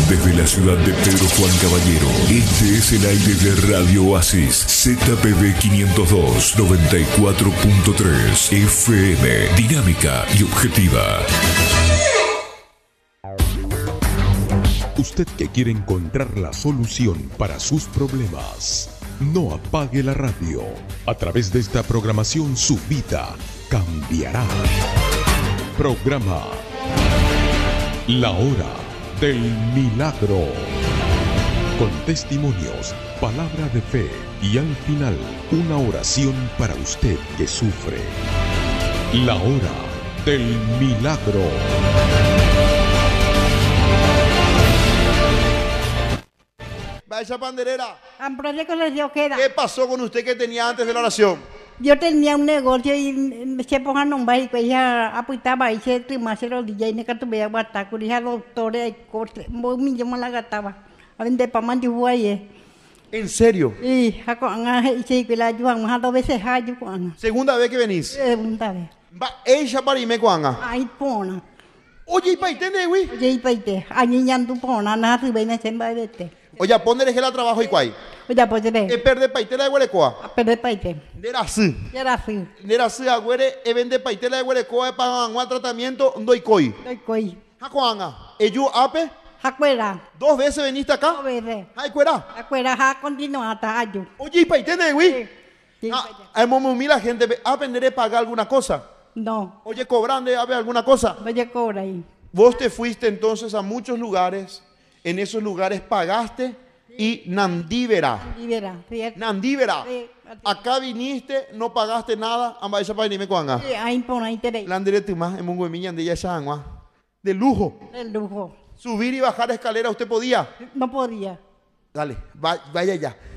Desde la ciudad de Pedro Juan Caballero, este es el aire de Radio Oasis, ZPB 502, 94.3, FM, dinámica y objetiva. Usted que quiere encontrar la solución para sus problemas, no apague la radio. A través de esta programación su vida cambiará. Programa La Hora del Milagro. Con testimonios, palabra de fe y al final una oración para usted que sufre. La Hora del Milagro. Vaya panderera. ¿Qué pasó con usted que tenía antes de la oración? Yo tenía un negocio y se pongan un baile que ella apuntaba y se trimase los días y me tuve aguantar con esa doctora y corte. Muy yo me la gataba. A vender para manjuaye. ¿En serio? Sí, sí, que la ayudan más 2 veces año. ¿Segunda vez que venís? Segunda vez. Ella para irme cuanga. Ay, pona. Oye, y paite, güey. Oye, y paite. Añi yandu pona, nada, si ven a sembar de te. Oye, ponle que la trabajo y cuay. Oye, pues ve. Perde paite la de huelecoa. Perde paite. Nera así. Era así. Nera así, agüere, vende paite la de huelecoa para un tratamiento, doy coi. Doy coi. Jacuanga. Ello ape. Jacuera. 2 veces veniste acá. 2 veces. Ay, cuera. Jacuera, ja, continúa hasta año. Oye, y paite, güey. Sí. Hay momento la gente aprender a pagar alguna cosa. No. Oye, cobrando alguna cosa. Oye, cobra ahí. Vos te fuiste entonces a muchos lugares. En esos lugares pagaste y Nandívera. Nandívera. Sí. Acá viniste, no pagaste nada. Ambaisha para irme cuanga. Sí, ahí pon ahí te Landere tu más en Mungo Miñan de Yashangua. De lujo. De lujo. Subir y bajar escalera, ¿usted podía? No podía. Dale, vaya ya.